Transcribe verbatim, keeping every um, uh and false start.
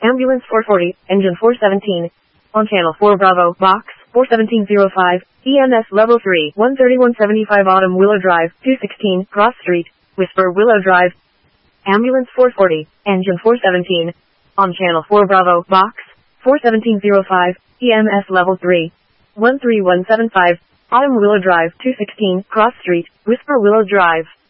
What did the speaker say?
Ambulance four forty, engine four seventeen. On channel four Bravo, box, four seventeen oh five, E M S level three, one thirty-one seventy-five Autumn Willow Drive, two sixteen, Cross Street, Whisper Willow Drive. Ambulance four forty, engine four seventeen. On channel four Bravo, box, four seventeen oh five, E M S level three, one three one seven five, Autumn Willow Drive, two sixteen, Cross Street, Whisper Willow Drive.